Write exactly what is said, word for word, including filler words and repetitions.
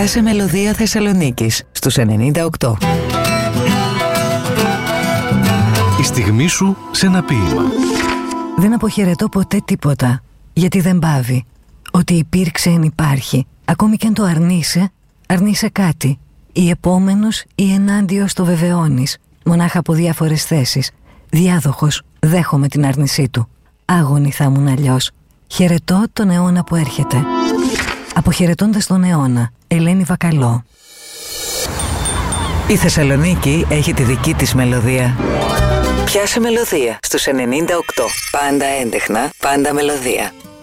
Πιάσε μελωδία Θεσσαλονίκης στους ενενήντα οκτώ. Η στιγμή σου σε ένα ποίημα. Δεν αποχαιρετώ ποτέ τίποτα, γιατί δεν πάβει. Ότι υπήρξε εν υπάρχει. Ακόμη κι αν το αρνείσαι, αρνείσαι κάτι. Ή επόμενος ή ενάντιος το βεβαιώνεις. Μονάχα από διάφορες θέσεις. Διάδοχος, δέχομαι την άρνησή του. Άγωνη θα ήμουν αλλιώς. Χαιρετώ τον αιώνα που έρχεται. Αποχαιρετώντας τον αιώνα, Ελένη Βακαλώ. Η Θεσσαλονίκη έχει τη δική της μελωδία. Πιάσε μελωδία στους ενενήντα οκτώ. Πάντα έντεχνα, πάντα μελωδία.